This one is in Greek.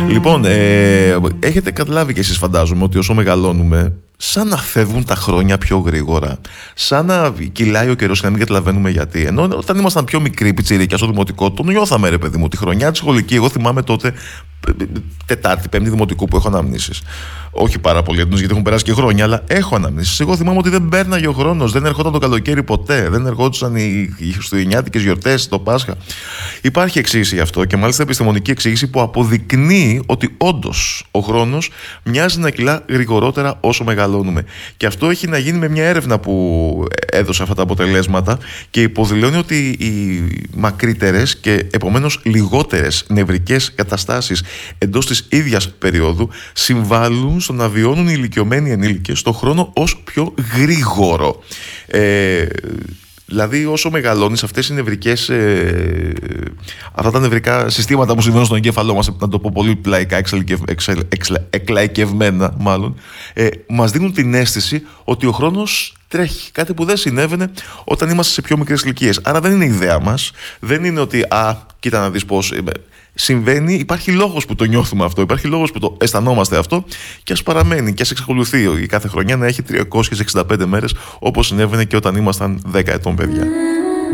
Λοιπόν, έχετε καταλάβει κι εσείς, φαντάζομαι, ότι όσο μεγαλώνουμε, σαν να φεύγουν τα χρόνια πιο γρήγορα. Σαν να κυλάει ο καιρός και να μην καταλαβαίνουμε γιατί. Ενώ όταν ήμασταν πιο μικροί, πιτσιρίκια στο δημοτικό, το νιώθαμε, ρε παιδί μου, τη χρονιά τη σχολική. Εγώ θυμάμαι τότε, Τετάρτη, Πέμπτη δημοτικού, που έχω αναμνήσεις. Όχι πάρα πολύ έντονες, γιατί έχουν περάσει και χρόνια, αλλά έχω αναμνήσεις. Εγώ θυμάμαι ότι δεν πέρναγε ο χρόνος, δεν ερχόταν το καλοκαίρι ποτέ, δεν ερχόντουσαν οι χριστουγεννιάτικες γιορτές, το Πάσχα. Υπάρχει εξήγηση γι' αυτό, και μάλιστα επιστημονική εξήγηση που αποδεικνύει ότι όντως ο χρόνος μοιάζει να κυλά γρηγορότερα όσο μεγαλώνουμε. Και αυτό έχει να γίνει με μια έρευνα που έδωσε αυτά τα αποτελέσματα και υποδηλώνει ότι οι μακρύτερες και επομένως λιγότερες νευρικές καταστάσεις εντός της ίδιας περίοδου συμβάλλουν στο να βιώνουν οι ηλικιωμένοι ενήλικες το χρόνο ως πιο γρήγορο. Δηλαδή, όσο μεγαλώνεις, αυτές οι νευρικές, αυτά τα νευρικά συστήματα που συμβαίνουν στον εγκέφαλό μας, να το πω πολύ λαϊκά, εκλαϊκευμένα μάλλον, μας δίνουν την αίσθηση ότι ο χρόνος τρέχει. Κάτι που δεν συνέβαινε όταν είμαστε σε πιο μικρές ηλικίες. Άρα δεν είναι ιδέα μας. Δεν είναι ότι, κοίτα να δεις πώς συμβαίνει. Υπάρχει λόγος που το νιώθουμε αυτό. Υπάρχει λόγος που το αισθανόμαστε αυτό. Και ας παραμένει και ας εξακολουθεί η κάθε χρονιά να έχει 365 μέρες, όπως συνέβαινε και όταν ήμασταν 10 ετών παιδιά.